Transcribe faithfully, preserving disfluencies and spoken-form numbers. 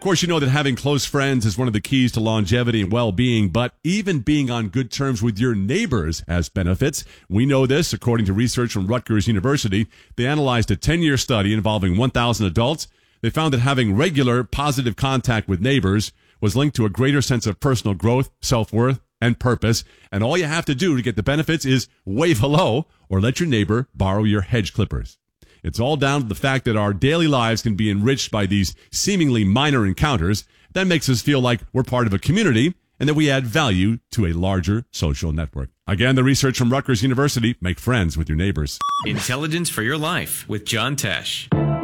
course, you know that having close friends is one of the keys to longevity and well-being, but even being on good terms with your neighbors has benefits. We know this according to research from Rutgers University. They analyzed a ten-year study involving one thousand adults. They found that having regular positive contact with neighbors was linked to a greater sense of personal growth, self-worth, and purpose. And all you have to do to get the benefits is wave hello or let your neighbor borrow your hedge clippers. It's all down to the fact that our daily lives can be enriched by these seemingly minor encounters. That makes us feel like we're part of a community and that we add value to a larger social network. Again, the research from Rutgers University, make friends with your neighbors. Intelligence for your life with John Tesh.